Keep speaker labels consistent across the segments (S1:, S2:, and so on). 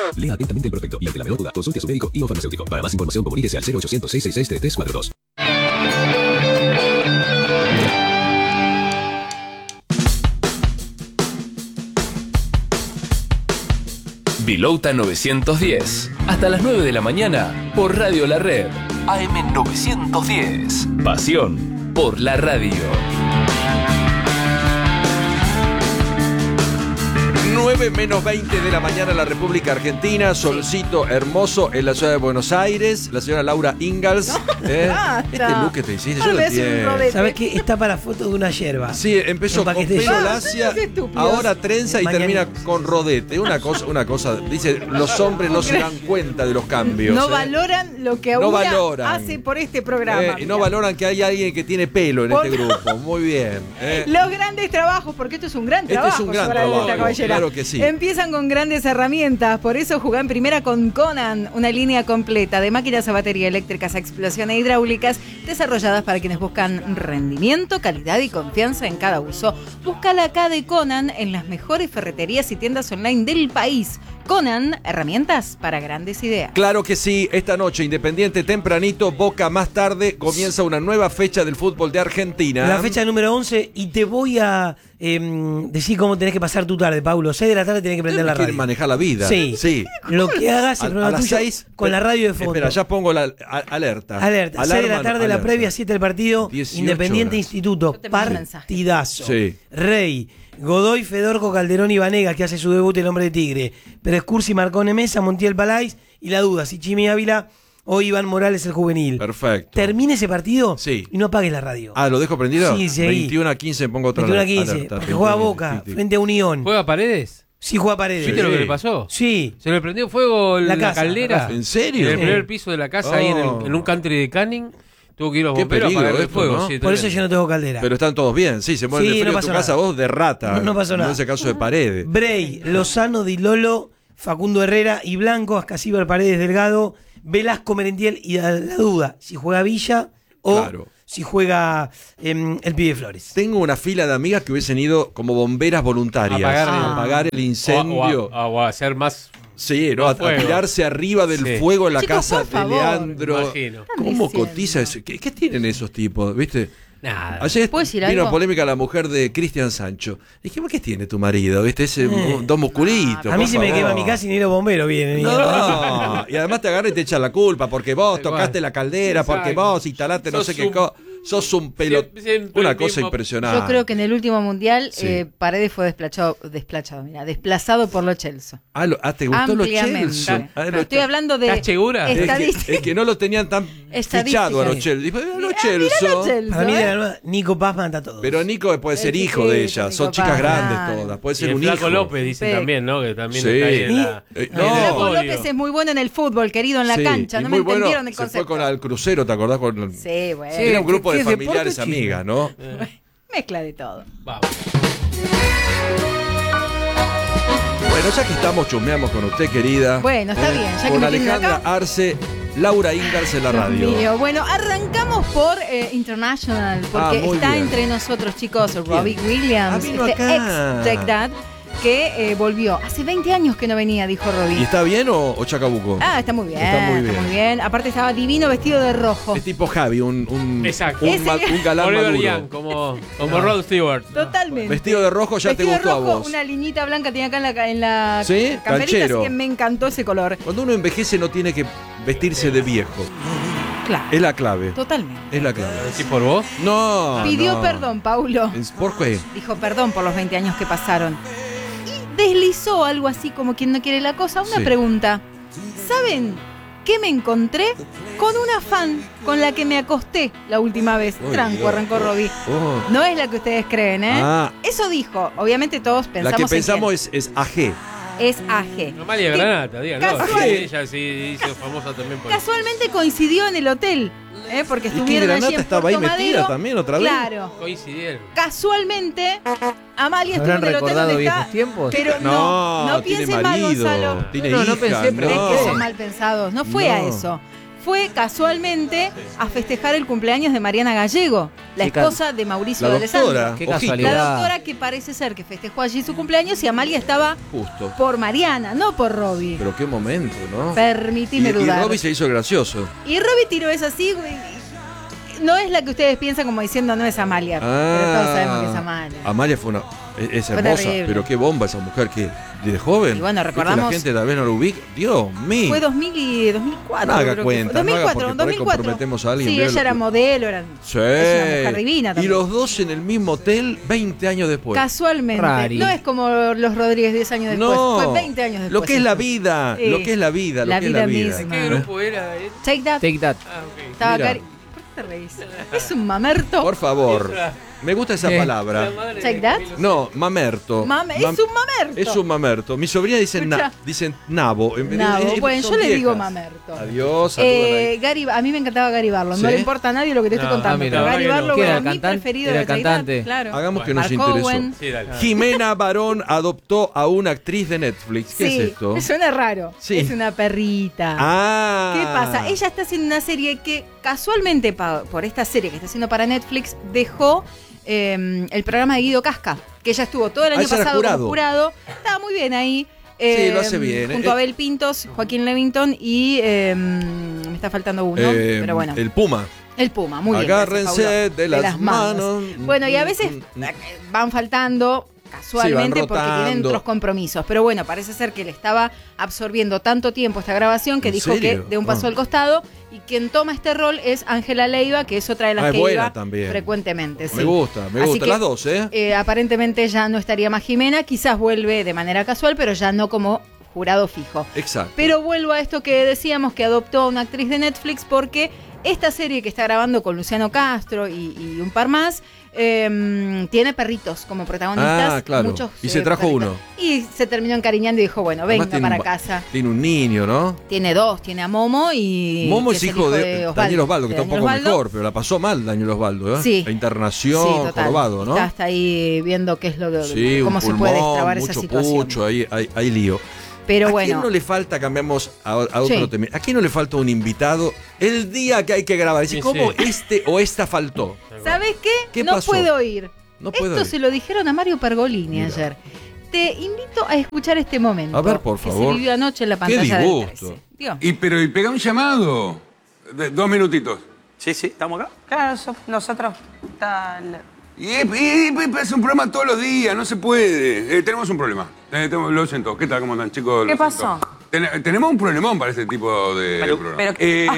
S1: Lea atentamente el prospecto y ante la menor duda, consulte a su médico y o farmacéutico. Para más información, comuníquese al 0800-666-3342.
S2: Vilouta 910. Hasta las 9 de la mañana por Radio La Red. AM 910. Pasión por la radio.
S3: 9 menos 20 de la mañana en la República Argentina. Solcito hermoso en la ciudad de Buenos Aires. La señora Laura Ingalls. Este look que te hiciste, yo lo entiendo.
S4: ¿Sabes qué? Está para foto de una yerba.
S3: Sí, empezó con pelo lacia, ahora trenza y
S4: Mañana.
S3: termina con rodete. Una cosa. Dice, los hombres no se dan cuenta de los cambios.
S5: No valoran lo que
S3: No
S5: uno
S3: valoran.
S5: hace por este programa.
S3: Y no valoran que hay alguien que tiene pelo en este grupo. Muy bien.
S5: Los grandes trabajos, porque esto es un gran trabajo.
S3: Este es un gran
S5: llevar adelante
S3: trabajo,
S5: esta caballera.
S3: claro que sí.
S5: Empiezan con grandes herramientas, por eso jugá en primera con Conan, una línea completa de máquinas a batería eléctricas a explosión e hidráulicas, desarrolladas para quienes buscan rendimiento, calidad y confianza en cada uso. Búscala acá de Conan en las mejores ferreterías y tiendas online del país. Conan, herramientas para grandes ideas.
S3: Claro que sí, esta noche, Independiente tempranito, Boca más tarde, comienza una nueva fecha del fútbol de Argentina.
S4: La fecha número 11 y te voy a decir cómo tenés que pasar tu tarde, Paulo. 6 de la tarde tenés que prender la radio.
S3: Manejar la vida.
S4: Sí. Lo que hagas el programa
S3: las
S4: tuyo
S3: 6,
S4: con la radio de fondo.
S3: Espera, ya pongo la alerta.
S4: Alerta. 6 de la tarde la previa, 7 del partido.
S3: 18
S4: Independiente
S3: horas.
S4: Instituto.
S5: Yo te mando un mensaje.
S4: Partidazo.
S3: Sí.
S4: Rey, Godoy, Fedorco, Calderón y Vanega, que hace su debut el hombre de Tigre. Pérez Cursi, Marcone Mesa, Montiel Palais y la duda, si Chimi Ávila o Iván Morales el juvenil.
S3: Perfecto.
S4: Termine ese partido
S3: Sí.
S4: y no apagues la radio.
S3: ¿Lo dejo prendido?
S4: Sí, sí.
S3: 21-15 pongo otra
S4: 21-15,
S3: alerta.
S4: porque juega Boca frente a Unión.
S6: ¿Juega Paredes?
S4: Sí, juega Paredes.
S6: ¿Viste lo que le pasó?
S4: Sí.
S6: Se le prendió fuego
S4: La
S6: la
S4: casa,
S6: caldera.
S4: la casa.
S3: ¿En serio?
S6: En el
S4: Sí.
S6: primer piso de la casa, ahí en un country de Canning. Tuvo que ir los
S3: Qué
S6: bomberos a
S3: peligro
S6: apagar el
S3: esto,
S6: fuego.
S3: ¿no?
S6: Sí,
S4: Por eso
S6: tremendo.
S4: yo no tengo caldera.
S3: Pero están todos bien, sí, se muere
S4: Sí,
S3: de frío
S4: no
S3: en
S4: pasó
S3: tu
S4: nada.
S3: casa vos de rata.
S4: No pasó nada.
S3: No es el caso de Paredes.
S4: Bray, Lozano, Di Lolo, Facundo Herrera y Blanco, Ascasíbar, Paredes, Delgado, Velasco, Merentiel y la duda, si juega Villa o
S3: Claro.
S4: si juega el Pibe Flores.
S3: Tengo una fila de amigas que hubiesen ido como bomberas voluntarias a apagar el incendio.
S6: O a hacer más.
S3: Sí, ¿no? A
S6: fuego.
S3: tirarse arriba del
S6: Sí.
S3: fuego en la
S5: Chicos,
S3: casa
S5: por
S3: de
S5: favor.
S3: Leandro.
S6: Imagino.
S3: ¿Cómo
S5: diciendo?
S3: cotiza eso? ¿Qué tienen esos tipos? ¿Viste?
S6: Nada.
S3: Ayer
S5: ¿Puedo decir
S3: vino
S5: algo?
S3: polémica la mujer de Cristian Sancho. Dije, ¿qué tiene tu marido? ¿Viste? Ese dos musculitos.
S4: A mí
S3: por
S4: se me
S3: favor.
S4: quema mi casa y ni los bomberos vienen.
S3: No, y además te agarra y te echa la culpa porque vos
S6: Igual.
S3: tocaste la caldera, porque
S6: Exacto.
S3: vos instalaste no
S6: Sos
S3: sé qué
S6: un-
S3: cosa. Sos un pelot...
S6: Siempre
S3: Una
S6: el
S3: cosa
S6: mismo-
S3: impresionante.
S5: Yo creo que en el último mundial
S3: Sí.
S5: Paredes fue desplazado por Lo Celso.
S3: ¿te gustó lo
S5: Ampliamente.
S3: Chelsea?
S5: Estoy hablando de
S6: ¿Estás segura?
S5: estadísticas.
S3: Es que no lo tenían tan fichado a Lo Chelsea. Dijo, Lo
S5: Mirá
S3: Chelsea.
S5: Lo Celso,
S4: Para mí de
S5: ¿eh?
S4: la nueva, Nico Paz manda a todos.
S3: Pero Nico puede ser
S5: Es
S3: hijo de
S5: chiquito,
S3: ella. Son
S5: Nico
S3: chicas
S5: Paz.
S3: grandes todas. Puede
S6: Y
S3: ser
S6: el
S3: un
S6: Flaco
S3: hijo.
S6: López dicen
S5: Sí.
S6: también, ¿no? Que también
S3: Sí.
S6: está ahí en la.
S5: El Flaco
S6: Odio.
S5: López es muy bueno en el fútbol, querido, en la
S3: Sí,
S5: cancha.
S3: y
S5: No me
S3: muy bueno,
S5: entendieron el
S3: se
S5: concepto.
S3: fue con al crucero, ¿te acordás?
S5: Sí, bueno.
S3: Era un grupo de
S4: ¿qué es deporte
S3: familiares
S4: chino?
S3: amigas, ¿no?
S5: Mezcla de todo.
S6: Vamos.
S3: Bueno, ya que estamos, chusmeamos con usted, querida.
S5: Bueno, está bien, ya que
S3: con
S5: me tienen
S3: Alejandra
S5: acá.
S3: Arce, Laura Ingalls en la
S5: Dios
S3: radio.
S5: mío. Bueno, arrancamos por International, porque
S3: muy
S5: está
S3: bien.
S5: entre nosotros, chicos, Robbie Williams,
S3: vino
S5: este
S3: acá.
S5: ex Take That, que volvió. Hace 20 años que no venía, dijo
S3: ¿Y
S5: Robbie.
S3: está bien o chacabuco?
S5: Está muy bien.
S3: Está muy bien.
S5: Aparte estaba divino vestido de rojo.
S3: Es tipo Javi, un
S6: Exacto.
S3: un galán
S6: Oliver
S3: maduro.
S6: Young, como Rod Stewart.
S5: Totalmente.
S3: Vestido de rojo ya
S5: Vestido
S3: te
S5: de
S3: gustó
S5: rojo,
S3: a vos.
S5: una liñita blanca tenía acá en la
S3: ¿Sí?
S5: camperita,
S3: Canchero.
S5: así que me encantó ese color.
S3: Cuando uno envejece no tiene que vestirse de viejo.
S5: Claro.
S3: Es la clave.
S5: Totalmente.
S3: Es la clave.
S6: ¿Sí por vos?
S3: No.
S5: Pidió
S3: no.
S5: perdón, Paulo.
S3: ¿Por qué?
S5: Dijo perdón por los 20 años que pasaron. Y deslizó algo así como quien no quiere la cosa. Una
S3: Sí.
S5: pregunta. ¿Saben qué me encontré? Con una fan con la que me acosté la última vez.
S3: Uy,
S5: Tranco,
S3: Dios.
S5: arrancó Robbie.
S3: Oh.
S5: No es la que ustedes creen, ¿eh?
S3: Ah.
S5: Eso dijo. Obviamente todos pensamos
S3: La que
S5: en
S3: pensamos
S5: quién.
S3: es AG.
S5: Es AG.
S6: Amalia Granata, díganlo.
S5: Casual.
S6: Ella sí hizo famosa también por
S5: Casualmente coincidió en el hotel, porque
S3: ¿Y qué
S5: estuvieron allí
S3: Granata
S5: en
S3: estaba ahí
S5: Puerto
S3: metida
S5: Madero.
S3: también otra vez?
S5: Claro.
S6: coincidieron.
S5: Casualmente, Amalia estuvo
S7: ¿Habrán
S5: en el hotel
S7: recordado
S5: donde está,
S7: viejos tiempos?
S5: pero no
S3: tiene
S5: piensen mal,
S3: marido,
S5: Gonzalo.
S3: tiene
S7: No, no
S3: hija,
S7: pensé, pero
S5: Es
S3: no.
S5: que son mal pensados. No fue a
S3: No.
S5: eso. fue casualmente a festejar el cumpleaños de Mariana Gallego, la esposa de Mauricio
S3: La
S5: de Alessandro.
S3: doctora.
S6: Qué
S3: ojito.
S6: casualidad.
S5: La doctora que parece ser que festejó allí su cumpleaños y Amalia estaba
S3: Justo.
S5: por Mariana, no por Robbie.
S3: Pero qué momento, ¿no?
S5: Permitime
S3: Y
S5: dudar.
S3: Robbie se hizo gracioso.
S5: Y Robbie tiró esa así, güey. No es la que ustedes piensan como diciendo no es Amalia, pero todos sabemos que es Amalia.
S3: Amalia fue es
S5: Fue
S3: hermosa,
S5: terrible.
S3: pero qué bomba esa mujer que de joven.
S5: Y bueno,
S3: ¿Viste?
S5: recordamos-
S3: La gente tal vez no lo ubica. Dios mío.
S5: Fue 2000 y 2004.
S3: No haga
S5: creo que
S3: cuenta,
S5: fue.
S3: no haga
S5: 2004,
S3: porque por ahí
S5: 2004.
S3: comprometemos a alguien,
S5: Sí,
S3: véalo.
S5: ella era modelo,
S3: Sí.
S5: es una mujer divina
S3: Y
S5: también.
S3: los dos en el mismo hotel 20 años después.
S5: Casualmente.
S6: Rari.
S5: No es como los Rodríguez 10 años después.
S3: No.
S5: Fue 20 años después.
S3: Lo que es la vida,
S5: Sí.
S3: lo que es la vida,
S5: La
S3: lo que es la
S5: vida
S3: vida.
S5: misma.
S6: ¿Qué grupo era?
S5: Take That.
S6: Take That. Ah, ok.
S5: Estaba
S3: Mira.
S5: Cari. ¿Por qué te reís? Es un mamerto.
S3: Por favor. Me gusta esa palabra.
S5: Take That.
S3: No, mamerto.
S5: Es un mamerto.
S3: Es un mamerto. Mi sobrina dicen,
S5: Escucha.
S3: dicen nabo.
S5: Nabo. Bueno,
S3: son
S5: yo le digo
S3: viejas.
S5: mamerto.
S3: Adiós, saludan ahí.
S5: Gary, a mí me encantaba Gary Barlow.
S3: ¿Sí?
S5: No le importa a nadie lo que te estoy
S6: No,
S5: contando.
S6: mira,
S5: pero Gary
S6: no.
S5: Barlow
S6: ¿Qué
S5: era
S6: era,
S5: mi
S6: cantante?
S5: preferido
S6: Era
S5: de Take
S6: cantante.
S5: That, claro.
S3: Hagamos que nos
S5: Mark
S3: interesó.
S5: Owen.
S6: Sí, dale.
S3: Jimena Barón adoptó a una actriz de Netflix. ¿Qué
S5: Sí,
S3: es esto?
S5: me suena raro.
S3: Sí.
S5: Es una perrita.
S3: Ah.
S5: ¿Qué pasa? Ella está haciendo una serie que casualmente por esta serie que está haciendo para Netflix dejó el programa de Guido Casca, que ella estuvo todo el año
S3: ella era
S5: pasado
S3: jurado.
S5: como jurado. Estaba muy bien ahí.
S3: Sí, lo hace bien.
S5: Junto a Abel Pintos, Joaquín Levington y me está faltando uno, pero bueno.
S3: El Puma.
S5: El Puma, muy bien.
S3: Agárrense
S5: gracias, Paulo.
S3: de las manos.
S5: Bueno, y a veces van faltando casualmente
S3: Sí, van
S5: porque tienen
S3: rotando.
S5: otros compromisos. Pero bueno, parece ser que le estaba absorbiendo tanto tiempo esta grabación que
S3: ¿En
S5: dijo
S3: serio?
S5: que de un paso
S3: Ah.
S5: al costado. Y quien toma este rol es Ángela Leiva, que es otra de las
S3: Ah,
S5: que
S3: es buena
S5: iba
S3: también.
S5: frecuentemente. Sí.
S3: Me gusta,
S5: Así que,
S3: las dos, ¿eh?
S5: Aparentemente ya no estaría más Jimena, quizás vuelve de manera casual, pero ya no como jurado fijo.
S3: Exacto.
S5: Pero vuelvo a esto que decíamos, que adoptó a una actriz de Netflix porque esta serie que está grabando con Luciano Castro y un par más, tiene perritos como protagonistas.
S3: Ah, claro.
S5: Muchos,
S3: Y se trajo
S5: perritos.
S3: uno.
S5: Y se terminó encariñando y dijo, bueno,
S3: Además
S5: venga
S3: tiene
S5: para
S3: un
S5: casa.
S3: Tiene un niño, ¿no?
S5: Tiene dos, tiene a Momo y...
S3: Momo
S5: que
S3: es hijo de Daniel Osvaldo, que
S5: de
S3: está un
S5: Daniel
S3: poco
S5: Osvaldo.
S3: mejor, pero la pasó mal Daniel Osvaldo, ¿eh?
S5: Sí.
S3: La internación,
S5: total.
S3: jorobado, ¿no?
S5: Está hasta ahí viendo qué es lo que...
S3: Sí,
S5: cómo
S3: un
S5: se
S3: pulmón,
S5: puede destrabar esa
S3: mucho
S5: situación.
S3: pucho, hay lío.
S5: Pero
S3: ¿A
S5: bueno...
S3: quién no le falta, cambiamos a otro
S5: Sí.
S3: tema? ¿A quién no le falta un invitado el día que hay que grabar? Es decir,
S6: Sí,
S3: ¿cómo
S6: sí.
S3: este o esta faltó?
S5: ¿Sabes qué?
S3: ¿Qué
S5: no
S3: pasó?
S5: puedo ir.
S3: No puedo
S5: Esto
S3: ir.
S5: se lo dijeron a Mario Pergolini
S3: Mira.
S5: ayer. Te invito a escuchar este momento.
S3: A ver, por
S5: que
S3: favor.
S5: se vivió anoche en la
S3: Qué
S5: pantalla del
S3: disgusto.
S5: 13. Dios.
S7: Y pega un llamado. 2 minutitos.
S8: Sí, estamos acá. Claro, nosotros está
S7: Y es un programa todos los días, no se puede. Tenemos un problema. Lo siento. ¿Qué tal? ¿Cómo están, chicos?
S8: ¿Qué
S7: Lo
S8: pasó?
S7: siento. Tenemos un problemón para este tipo de programa.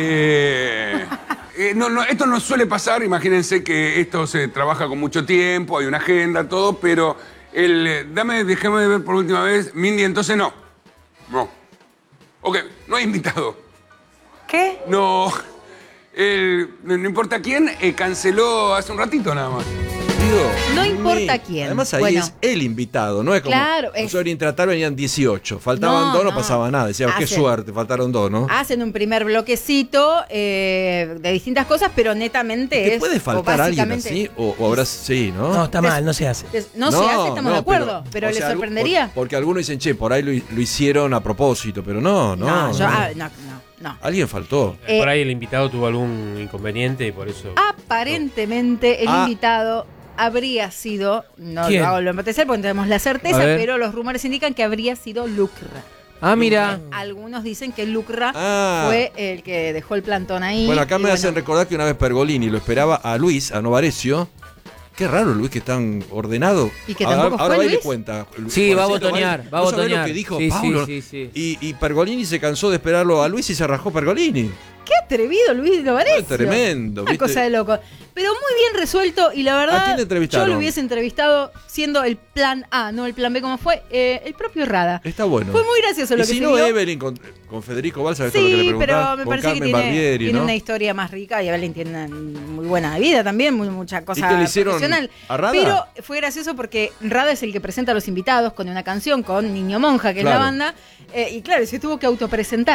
S7: Esto no suele pasar. Imagínense que esto se trabaja con mucho tiempo, hay una agenda, todo, pero déjame ver por última vez. Mindy, entonces no. No. Ok, no hay invitado.
S8: ¿Qué?
S7: No. No importa quién, canceló hace un ratito nada más.
S3: Digo,
S5: No importa quién.
S3: Además ahí
S5: Bueno.
S3: es el invitado, no es como
S5: Claro, es-
S3: nosotros Intratar venían 18, faltaban dos, no pasaba nada, decíamos, qué
S5: Hacen-
S3: suerte, faltaron dos, ¿no?
S5: Hacen un primer bloquecito de distintas cosas, pero netamente
S3: ¿Te
S5: es...
S3: puede
S5: o
S3: faltar alguien
S5: básicamente-
S3: así? O habrá sí, ¿no?
S4: No, está mal, no se hace.
S5: No se hace, estamos de acuerdo, pero
S3: o
S5: ¿le
S3: sea,
S5: sorprendería?
S3: Porque algunos dicen, che, por ahí lo hicieron a propósito, pero no.
S5: no.
S3: Alguien faltó.
S6: Por ahí el invitado tuvo algún inconveniente y por eso.
S5: Aparentemente el invitado habría sido, no
S4: ¿Quién?
S5: lo hago lo empatizar porque no tenemos la certeza,
S6: A ver.
S5: pero los rumores indican que habría sido Lucra.
S6: Ah, mira.
S5: Algunos dicen que Lucra
S3: Ah.
S5: fue el que dejó el plantón ahí.
S3: Bueno, acá
S5: y
S3: me hacen recordar que una vez Pergolini lo esperaba a Luis, a Novarecio. Qué raro, Luis, que es tan ordenado.
S5: ¿Y que tampoco
S3: ahora
S5: fue
S3: va y le
S5: Luis?
S3: cuenta.
S6: Sí, va a
S3: Novarecio,
S6: botonear, va a
S3: ¿vos sabés
S6: botonear.
S3: lo que dijo
S6: Sí,
S3: Paulo?
S6: sí.
S3: Y Pergolini se cansó de esperarlo a Luis y se rajó Pergolini.
S5: Qué atrevido Luis Novarecio.
S3: Es tremendo,
S5: Una
S3: ¿viste?
S5: cosa de loco. Pero muy bien resuelto y la
S3: ¿A
S5: verdad
S3: quién entrevistaron?
S5: yo lo hubiese entrevistado siendo el plan A, no el plan B como fue, el propio Rada.
S3: Está bueno.
S5: Fue muy gracioso lo
S3: y
S5: que
S3: si
S5: se
S3: no,
S5: vio.
S3: Evelyn con Federico Balsa, esto es lo que le
S5: Sí,
S3: preguntaba,
S5: pero me
S3: con
S5: parece que
S3: Carmen
S5: tiene,
S3: Barbieri,
S5: tiene
S3: ¿no?
S5: una historia más rica y Evelyn tiene una muy buena vida también, mucha cosa
S3: qué le hicieron
S5: profesional.
S3: a Rada?
S5: Pero fue gracioso porque Rada es el que presenta a los invitados con una canción con Niño Monja, que es
S3: Claro.
S5: la banda, y claro, se tuvo que autopresentar.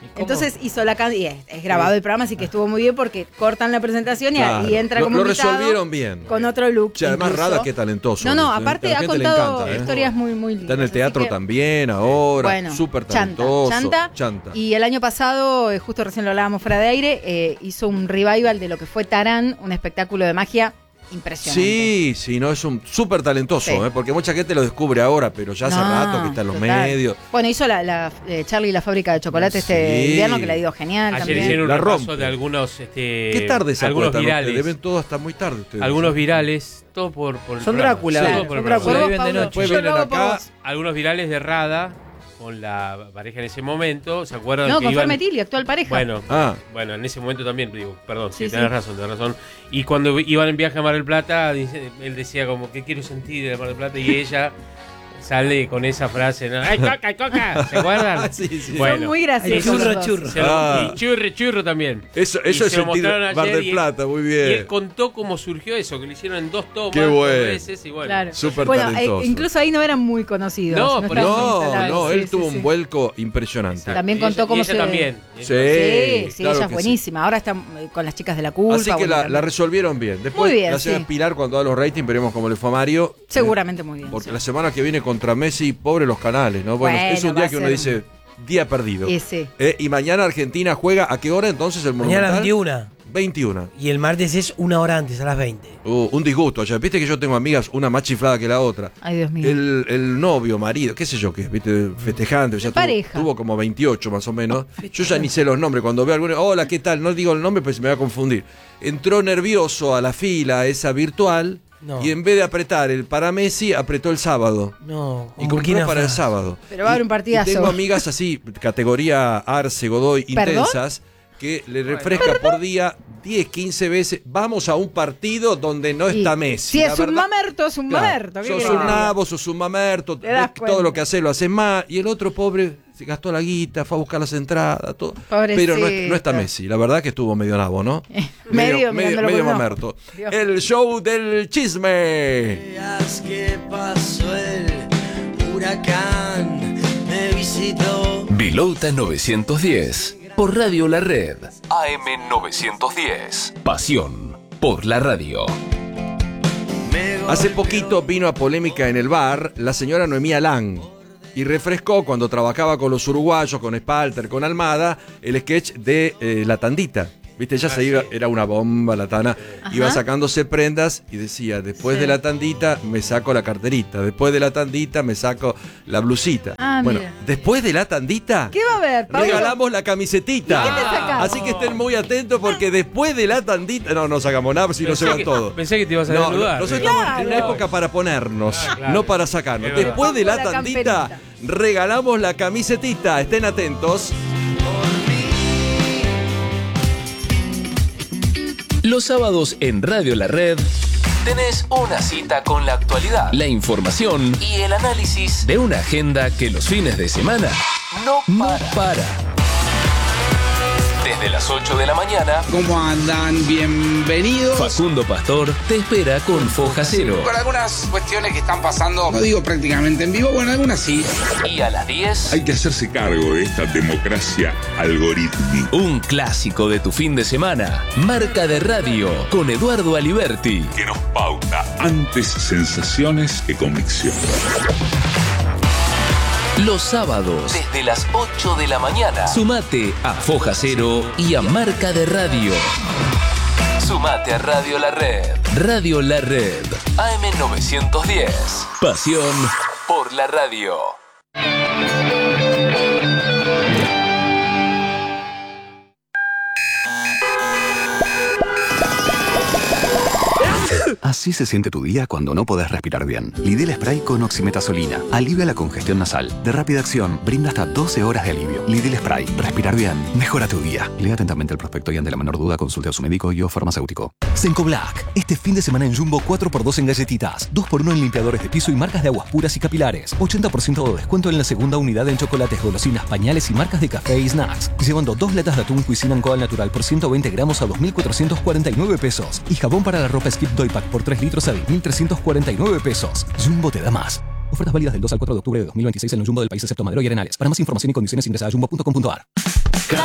S5: Entonces hizo la canción, y es grabado el programa, así que estuvo muy bien porque cortan la presentación y entra como
S3: Lo
S5: invitado
S3: resolvieron bien.
S5: con otro look.
S3: Che, además
S5: incluso.
S3: Rada, qué talentoso.
S5: No,
S3: ¿viste?
S5: aparte
S3: A la
S5: ha
S3: gente le
S5: contado
S3: encanta,
S5: historias muy, muy lindas.
S3: Está en el teatro
S5: así que,
S3: también ahora,
S5: bueno,
S3: súper talentoso.
S5: Chanta. Y el año pasado, justo recién lo hablábamos fuera de aire, hizo un revival de lo que fue Tarán, un espectáculo de magia impresionante.
S3: Sí, no, es un súper talentoso,
S5: Sí.
S3: porque mucha gente lo descubre ahora, pero ya hace rato que está en los
S5: total.
S3: medios.
S5: Bueno, hizo la Charlie y la fábrica de chocolate este invierno, que le ha ido genial.
S6: Ayer
S5: también.
S6: hicieron un
S3: La
S6: repaso
S3: rompe.
S6: de algunos.
S3: ¿Qué tarde se
S6: algunos
S3: acuestan?
S6: virales.
S3: Le ven todo hasta muy tarde ustedes.
S6: Algunos virales, todo por el
S9: Son
S6: programa.
S9: Drácula,
S6: Sí,
S5: Claro,
S6: todo por el
S9: son
S6: programa.
S9: Drácula,
S5: Por
S9: viven
S5: vos,
S9: de
S5: Pablo.
S9: noche.
S3: Después
S5: Yo
S3: vienen
S5: lo hago por
S3: acá.
S5: vos.
S6: Algunos virales de Rada con la pareja en ese momento. ¿Se acuerdan
S5: No,
S6: que
S5: con
S6: iban?
S5: Fermetilli, actual pareja.
S6: Bueno, en ese momento también, digo, perdón,
S5: Sí,
S6: tenés
S5: sí.
S6: razón. Y cuando iban en viaje a Mar del Plata, él decía como, ¿qué quiero sentir de Mar del Plata? Y ella sale con esa frase, ¿no? ¡Ay, coca, ay, coca! ¿Se acuerdan?
S3: Sí.
S5: Son muy graciosos.
S4: Churro,
S5: los dos.
S4: churro.
S6: Y churro también.
S3: Eso
S6: Y
S3: es
S6: se lo
S3: sentir
S6: mostraron
S3: Mar
S6: ayer
S3: del Plata, muy bien.
S6: Y él contó cómo surgió eso, que lo hicieron en 2 tomas,
S3: Qué
S6: 2
S3: bueno.
S6: veces, y bueno.
S5: Claro.
S3: Súper
S5: Bueno,
S3: talentoso.
S5: incluso ahí no eran muy conocidos.
S6: No, por
S5: estaban
S6: eso.
S5: instalados.
S3: No,
S5: Sí,
S3: él
S5: sí,
S3: tuvo
S5: sí.
S3: un vuelco impresionante.
S5: También
S6: Y
S5: contó
S6: ella-
S5: cómo
S6: y ella
S5: se-
S6: también.
S5: Sí,
S3: claro
S5: ella es
S3: que sí.
S5: buenísima. Ahora está con las chicas de la culpa.
S3: Así que
S5: bueno,
S3: la
S5: también.
S3: resolvieron bien. Después,
S5: Muy bien,
S3: la señora
S5: sí.
S3: Pilar, cuando da los ratings, veremos cómo le fue a Mario.
S5: Seguramente muy bien.
S3: Porque
S5: sí.
S3: la semana que viene contra Messi, pobre los canales, ¿no? Bueno,
S5: Bueno,
S3: es un
S5: va
S3: día
S5: a
S3: que uno
S5: ser
S3: dice, día perdido.
S5: Y sí.
S3: Y mañana Argentina juega, ¿a qué hora entonces el
S4: Mañana a las
S3: Monumental?
S4: 21.
S3: 21.
S4: Y el martes es 1 hora antes, a las 20.
S3: Un disgusto. Ya viste que yo tengo amigas, una más chiflada que la otra.
S5: Ay, Dios mío.
S3: El novio, marido, qué sé yo qué, viste, festejante, ya
S5: pareja.
S3: tuvo como 28 más o menos. Yo ya ni sé los nombres. Cuando veo alguno, hola, ¿qué tal? No digo el nombre, pues me va a confundir. Entró nervioso a la fila esa virtual
S4: No.
S3: y en vez de apretar el para Messi, apretó el sábado.
S4: No,
S3: Y compró para el sábado.
S5: Pero va a haber un partidazo.
S3: Y tengo amigas así, categoría Arce, Godoy,
S5: ¿Perdón?
S3: intensas, que le refresca por día 10, 15 veces. Vamos a un partido donde no
S5: Y
S3: está Messi.
S5: Si
S3: La
S5: es un
S3: verdad-
S5: mamerto, es un
S3: Claro,
S5: mamerto. ¿Qué
S3: sos
S5: querés
S3: un
S5: que diga?
S3: nabo, sos un mamerto,
S5: Te das
S3: todo
S5: cuenta.
S3: lo que haces lo haces mal. Y el otro pobre se gastó la guita, fue a buscar las entradas, todo.
S5: Pobrecito.
S3: Pero no está Messi. La verdad que estuvo medio nabo, ¿no?
S5: Medio mirándolo
S3: medio
S5: por un ojo.
S3: mamerto.
S5: Dios.
S3: El show del chisme.
S10: Que pasó el huracán, me visitó.
S2: Vilota 910 por Radio La Red. AM 910. Pasión por la radio.
S3: Hace poquito vino a polémica en el bar la señora Noemí Alán y refrescó cuando trabajaba con los uruguayos, con Spalter, con Almada, el sketch de La Tandita. Viste, ella se iba, era una bomba la Tana, iba sacándose prendas y decía, después de la tandita me saco la carterita, después de la tandita me saco la blusita.
S5: Ah,
S3: bueno,
S5: mira.
S3: después de la tandita
S5: ¿Qué va a haber, Pablo?
S3: regalamos la camisetita.
S5: ¿Y qué te sacás?
S3: Así que estén muy atentos porque después de la tandita, no sacamos nada, si no se van todos.
S6: Pensé que te ibas a
S3: No,
S6: desnudar.
S3: nosotros
S6: digo.
S3: estamos en una época para ponernos,
S6: claro.
S3: no para sacarnos.
S6: Es verdad.
S3: Después de la
S5: Con la
S3: tandita,
S5: camperita.
S3: regalamos la camisetita. Estén atentos.
S2: Los sábados en Radio La Red tenés una cita con la actualidad, la información y el análisis de una agenda que los fines de semana no para. Desde las 8 de la mañana,
S10: ¿Cómo andan? Bienvenidos.
S2: Facundo Pastor te espera con Foja Cero.
S10: Con algunas cuestiones que están pasando, no digo prácticamente en vivo, bueno, algunas sí.
S2: Y a las 10,
S7: Hay que hacerse cargo de esta democracia algorítmica
S2: un clásico de tu fin de semana. Marca de Radio con Eduardo Aliberti.
S7: que nos pauta antes sensaciones que convicción.
S2: Los sábados, desde las 8 de la mañana, sumate a Foja Cero y a Marca de Radio. Sumate a Radio La Red. Radio La Red. AM 910. Pasión por la radio.
S11: Así se siente tu día cuando no podés respirar bien. Lidl Spray con oximetazolina. Alivia la congestión nasal. De rápida acción, brinda hasta 12 horas de alivio. Lidl Spray. Respirar bien. Mejora tu día. Lea atentamente el prospecto y ante la menor duda consulte a su médico y o farmacéutico. Senco Black. Este fin de semana en Jumbo 4x2 en galletitas. 2x1 en limpiadores de piso y marcas de aguas puras y capilares. 80% de descuento en la segunda unidad en chocolates, golosinas, pañales y marcas de café y snacks. Llevando 2 latas de atún Cuisine Ancoa natural por 120 gramos a 2.449 pesos. Y jabón para la ropa Skip Doy Pack por 3 litros a 10.349 pesos. Jumbo te da más. Ofertas válidas del 2 al 4 de octubre de 2026 en el Jumbo del país excepto Madero y Arenales. Para más información y condiciones ingresa a jumbo.com.ar.
S2: Cada